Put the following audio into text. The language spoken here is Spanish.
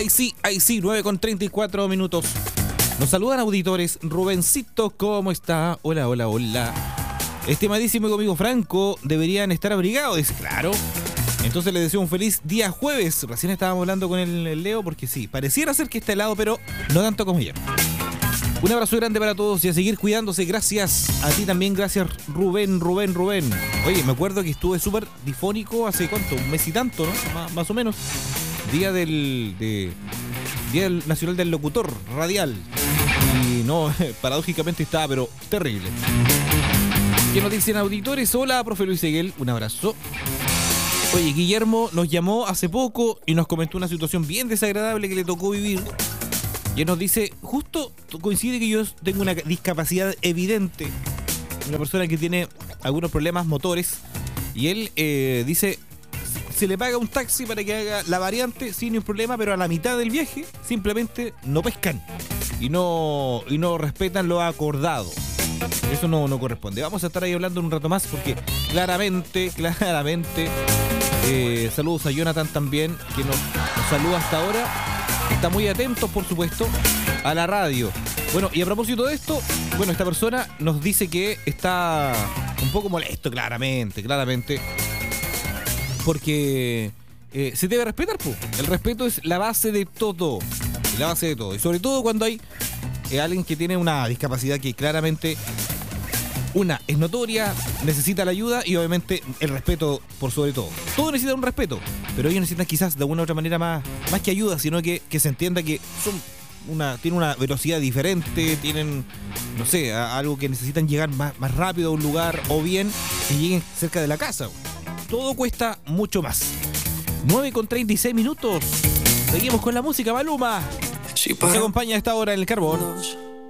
Ahí sí, 9:34. Nos saludan auditores. Rubencito, ¿cómo está? Hola. Estimadísimo amigo Franco, deberían estar abrigados. Dice, claro. Entonces les deseo un feliz día jueves. Recién estábamos hablando con el Leo porque sí, pareciera ser que está helado, pero no tanto como ayer. Un abrazo grande para todos y a seguir cuidándose. Gracias a ti también, gracias Rubén. Oye, me acuerdo que estuve súper difónico hace ¿cuánto? Un mes y tanto, ¿no? Más o menos. Día Nacional del Locutor Radial. Y no, paradójicamente estaba, pero terrible. ¿Qué nos dicen auditores? Hola, profe Luis Seguel, un abrazo. Oye, Guillermo nos llamó hace poco y nos comentó una situación bien desagradable que le tocó vivir. Y él nos dice, justo coincide que yo tengo una discapacidad evidente, una persona que tiene algunos problemas motores, y él dice, se le paga un taxi para que haga la variante sin ningún problema, pero a la mitad del viaje simplemente no pescan y no respetan lo acordado. Eso no corresponde. Vamos a estar ahí hablando un rato más porque claramente, saludos a Jonathan también, que nos saluda hasta ahora. Está muy atento, por supuesto, a la radio. Bueno, y a propósito de esto, esta persona nos dice que está un poco molesto, claramente, porque se debe respetar, po. El respeto es la base de todo. Y sobre todo cuando hay alguien que tiene una discapacidad que claramente es notoria, necesita la ayuda y obviamente el respeto por sobre todo. Todo necesita un respeto, pero ellos necesitan quizás de alguna u otra manera más que ayuda, sino que se entienda que tienen una velocidad diferente, tienen, no sé, algo que necesitan llegar más rápido a un lugar o bien que lleguen cerca de la casa. Todo cuesta mucho más. 9:36. Seguimos con la música, Maluma. Nos acompaña a esta hora en el Carbón.